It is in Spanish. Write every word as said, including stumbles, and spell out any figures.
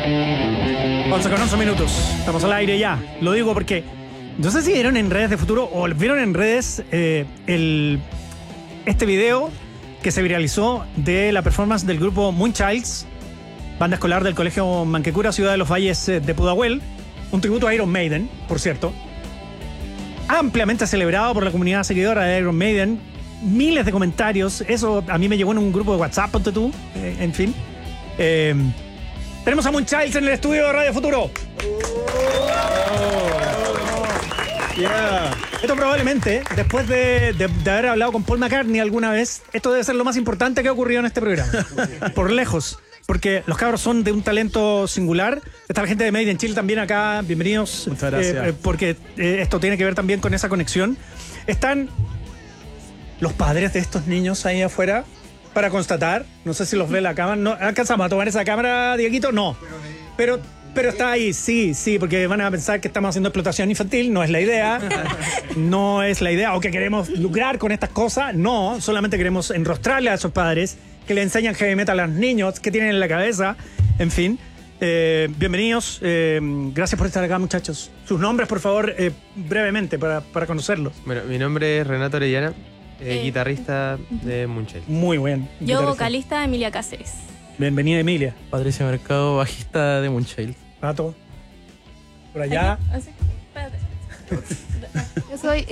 once con once minutos. Estamos al aire ya. Lo digo porque no sé si vieron en redes de Futuro o vieron en redes eh, el, este video que se viralizó de la performance del grupo Moonchilds, banda escolar del Colegio Manquecura, Ciudad de los Valles de Pudahuel. Un tributo a Iron Maiden, por cierto. Ampliamente celebrado por la comunidad seguidora de Iron Maiden. Miles de comentarios. Eso a mí me llegó en un grupo de WhatsApp, ponte tú. Eh, en fin. Eh, tenemos a Moonchilds en el estudio de Radio Futuro. Yeah. Esto probablemente, después de, de, de haber hablado con Paul McCartney alguna vez, esto debe ser lo más importante que ha ocurrido en este programa. Por lejos. Porque los cabros son de un talento singular. Está la gente de Made in Chile también acá. Bienvenidos. Muchas gracias. Eh, porque eh, esto tiene que ver también con esa conexión. Están los padres de estos niños ahí afuera para constatar. No sé si los ve la cámara. ¿No alcanzamos a tomar esa cámara, Dieguito? No. Pero, pero está ahí, sí, sí, porque van a pensar que estamos haciendo explotación infantil. No es la idea. No es la idea. O que queremos lucrar con estas cosas. No, solamente queremos enrostrarle a esos padres que le enseñan heavy metal a los niños, que tienen en la cabeza. En fin. Eh, bienvenidos. Eh, gracias por estar acá, muchachos. Sus nombres, por favor, eh, brevemente, para, para conocerlos. Bueno, mi nombre es Renato Orellana, eh, Eh. guitarrista de Moonchilds. Muy bien. Yo, Guitarrista. vocalista, Emilia Cáceres. Bienvenida, Emilia. Patricia Mercado, bajista de Moonchild. Pato. Por allá. Así, espérate. Yo soy